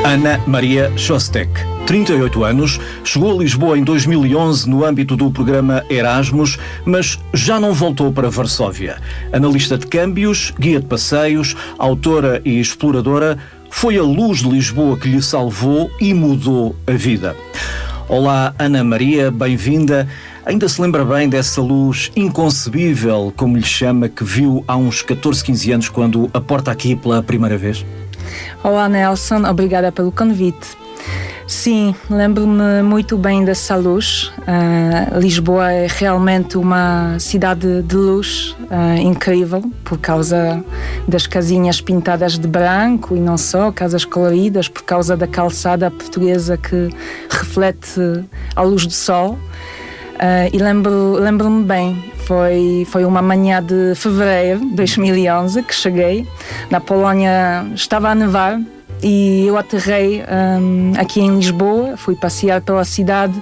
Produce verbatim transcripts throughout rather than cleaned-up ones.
Ana Maria Szostek, trinta e oito anos, chegou a Lisboa em dois mil e onze no âmbito do programa Erasmus, mas já não voltou para Varsóvia. Analista de câmbios, guia de passeios, autora e exploradora, foi a luz de Lisboa que lhe salvou e mudou a vida. Olá, Ana Maria, bem-vinda. Ainda se lembra bem dessa luz inconcebível, como lhe chama, que viu há uns catorze, quinze anos quando a porta aqui pela primeira vez? Olá, Nelson, obrigada pelo convite. Sim, lembro-me muito bem dessa luz. Uh, Lisboa é realmente uma cidade de luz uh, incrível, por causa das casinhas pintadas de branco e não só, casas coloridas, por causa da calçada portuguesa que reflete a luz do sol. Uh, e lembro, lembro-me bem, foi, foi uma manhã de fevereiro de dois mil e onze que cheguei. Na Polónia estava a nevar e eu aterrei um, aqui em Lisboa, fui passear pela cidade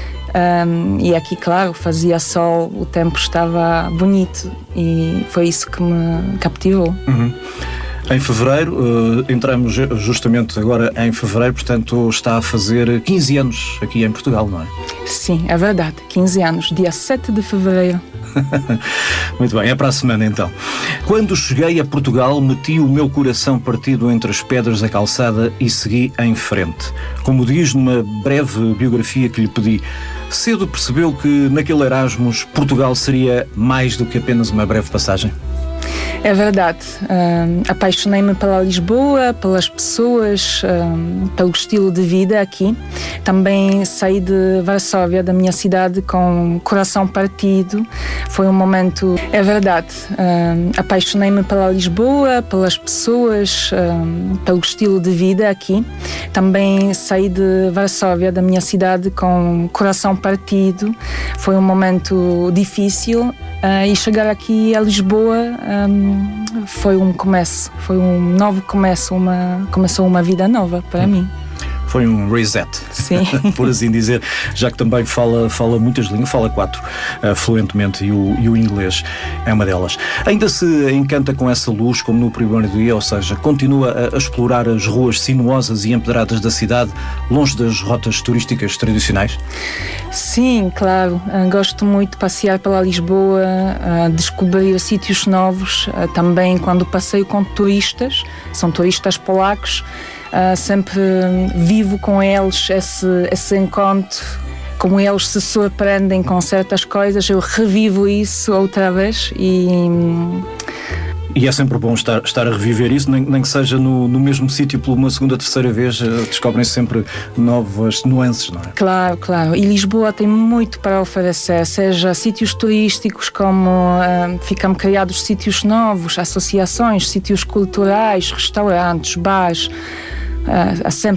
um, e aqui, claro, fazia sol, o tempo estava bonito e foi isso que me captivou. Uhum. Em fevereiro, uh, entramos justamente agora em fevereiro, portanto está a fazer quinze anos aqui em Portugal, não é? Sim, é verdade, quinze anos, dia sete de fevereiro. Muito bem, é para a semana então. Quando cheguei a Portugal, meti o meu coração partido entre as pedras da calçada e segui em frente. Como diz numa breve biografia que lhe pedi, cedo percebeu que naquele Erasmus Portugal seria mais do que apenas uma breve passagem? É verdade. Um, apaixonei-me pela Lisboa, pelas pessoas, um, pelo estilo de vida aqui. Também saí de Varsóvia, da minha cidade, com o coração partido. Foi um momento... É verdade. Um, apaixonei-me pela Lisboa, pelas pessoas, um, pelo estilo de vida aqui. Também saí de Varsóvia, da minha cidade, com o coração partido. Foi um momento difícil. Uh, e chegar aqui a Lisboa um, foi um começo, foi um novo começo, uma, começou uma vida nova para hum. mim. Foi um reset, sim. Por assim dizer, já que também fala, fala muitas línguas, fala quatro uh, fluentemente e o, e o inglês é uma delas. Ainda se encanta com essa luz como no primeiro dia, ou seja, continua a, a explorar as ruas sinuosas e empedradas da cidade, longe das rotas turísticas tradicionais? Sim, claro. Uh, gosto muito de passear pela Lisboa, uh, descobrir sítios novos, uh, também quando passeio com turistas, são turistas polacos. Uh, sempre vivo com eles esse, esse encontro, como eles se surpreendem com certas coisas, eu revivo isso outra vez e... E é sempre bom estar, estar a reviver isso, nem, nem que seja no, no mesmo sítio por uma segunda, terceira vez, uh, descobrem-se sempre novas nuances, não é? Claro, claro. E Lisboa tem muito para oferecer, seja sítios turísticos, como uh, ficam criados sítios novos, associações, sítios culturais, restaurantes, bares. Uh, há sempre